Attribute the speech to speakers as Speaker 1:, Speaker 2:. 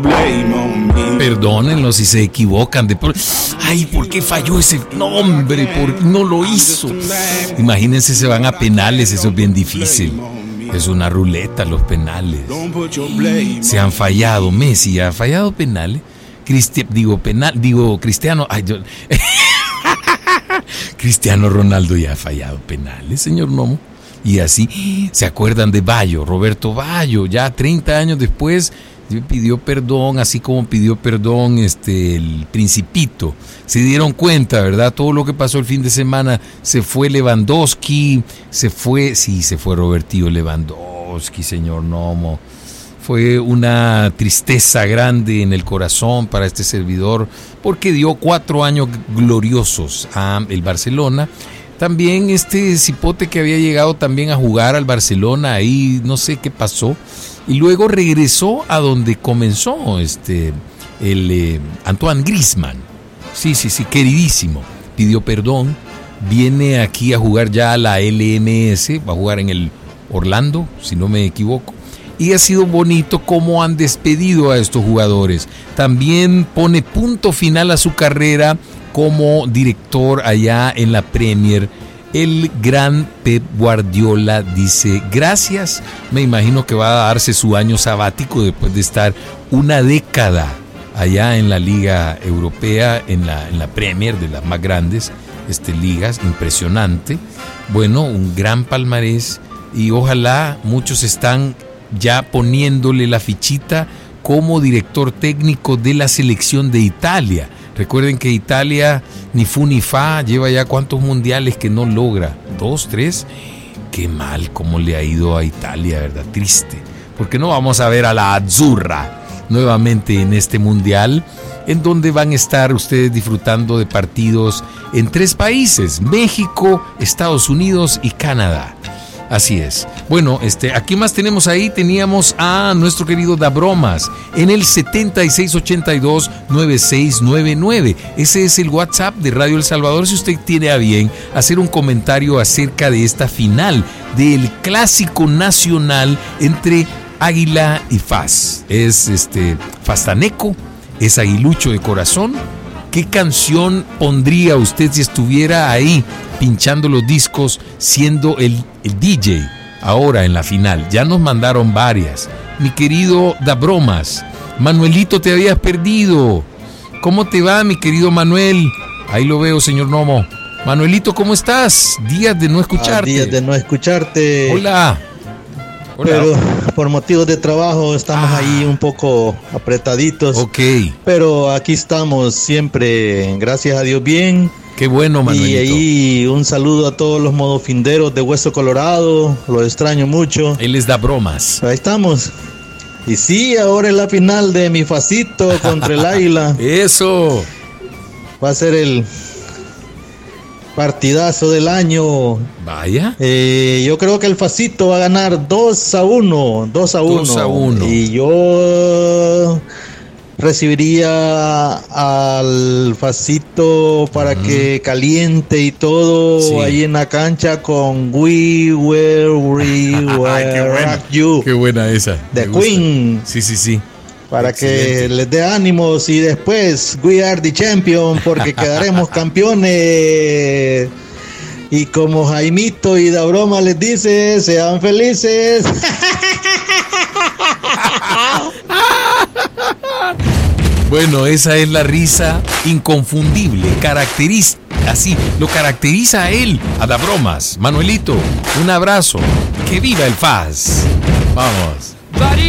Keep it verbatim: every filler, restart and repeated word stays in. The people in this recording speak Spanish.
Speaker 1: Perdónenlo si se equivocan de por... Ay, ¿por qué falló ese nombre? ¿Por no lo hizo? Imagínense, se van a penales, eso es bien difícil. Es una ruleta los penales. Se han fallado, Messi ha fallado penales. Cristi... Digo penal, digo Cristiano, ay, yo... Cristiano Ronaldo ya ha fallado penales, señor Nomo. Y así, ¿se acuerdan de Bayo? Roberto Bayo, ya treinta años después pidió perdón, así como pidió perdón este el Principito. Se dieron cuenta, ¿verdad? Todo lo que pasó el fin de semana. Se fue Lewandowski, se fue, sí, se fue Robertillo Lewandowski, señor Nomo. Fue una tristeza grande en el corazón para este servidor, porque dio cuatro años gloriosos a el Barcelona. También este cipote que había llegado también a jugar al Barcelona, ahí no sé qué pasó, y luego regresó a donde comenzó este el eh, Antoine Griezmann. Sí, sí, sí, queridísimo. Pidió perdón, viene aquí a jugar ya a la L M S, va a jugar en el Orlando, si no me equivoco. Y ha sido bonito cómo han despedido a estos jugadores. También pone punto final a su carrera como director allá en la Premier. El gran Pep Guardiola dice gracias. Me imagino que va a darse su año sabático después de estar una década allá en la Liga Europea, en la, en la Premier, de las más grandes este, ligas. Impresionante. Bueno, un gran palmarés, y ojalá muchos están ya poniéndole la fichita como director técnico de la selección de Italia. Recuerden que Italia ni fu ni fa, lleva ya cuántos mundiales que no logra, dos, tres. Qué mal cómo le ha ido a Italia, ¿verdad? Triste, porque no vamos a ver a la Azzurra nuevamente en este mundial, en donde van a estar ustedes disfrutando de partidos en tres países: México, Estados Unidos y Canadá. Así es. Bueno, este, aquí más tenemos ahí. Teníamos a nuestro querido Dabromas en el setenta y seis ochenta y dos noventa y seis noventa y nueve. Ese es el WhatsApp de Radio El Salvador. Si usted tiene a bien hacer un comentario acerca de esta final del clásico nacional entre Águila y Faz. Es este Fastaneco, es aguilucho de corazón. ¿Qué canción pondría usted si estuviera ahí pinchando los discos, siendo el, el D J ahora en la final? Ya nos mandaron varias. Mi querido Dabromas, Manuelito, te habías perdido. ¿Cómo te va, mi querido Manuel? Ahí lo veo, señor Nomo. Manuelito, ¿cómo estás? Días de no escucharte.
Speaker 2: Ah, días de no escucharte.
Speaker 1: Hola. Hola.
Speaker 2: Pero por motivos de trabajo estamos ah. ahí un poco apretaditos.
Speaker 1: Ok.
Speaker 2: Pero aquí estamos siempre, gracias a Dios, bien.
Speaker 1: Qué bueno, Manuelito.
Speaker 2: Y ahí un saludo a todos los modofinderos de Hueso Colorado, los extraño mucho.
Speaker 1: Él les da bromas.
Speaker 2: Ahí estamos. Y sí, ahora es la final de mi Facito contra el Águila.
Speaker 1: Eso.
Speaker 2: Va a ser el partidazo del año.
Speaker 1: Vaya.
Speaker 2: Eh, yo creo que el Facito va a ganar dos a uno. dos a uno. Y yo recibiría al Facito para uh-huh. que caliente y todo sí. ahí en la cancha con We Will We Will Rock You.
Speaker 1: Qué buena esa.
Speaker 2: The Queen.
Speaker 1: Sí, sí, sí.
Speaker 2: Para
Speaker 1: Excelente.
Speaker 2: Que les dé ánimos y después We Are the Champion, porque quedaremos campeones. Y como Jaimito y Dabroma les dice, sean felices.
Speaker 1: Bueno, esa es la risa inconfundible, caracteriza, así lo caracteriza a él, a Dabromas. Manuelito, un abrazo, que viva el Faz. Vamos.